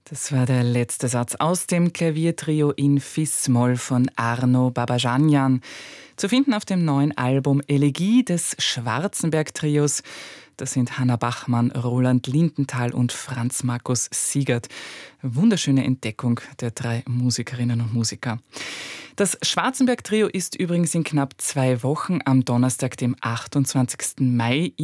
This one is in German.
Das war der letzte Satz aus dem Klaviertrio in Fis-Moll von Arno Babajanjan. Zu finden auf dem neuen Album Elegie des Schwarzenberg-Trios. Das sind Hanna Bachmann, Roland Lindenthal und Franz Markus Siegert. Wunderschöne Entdeckung der drei Musikerinnen und Musiker. Das Schwarzenberg-Trio ist übrigens in knapp 2 Wochen am Donnerstag, dem 28. Mai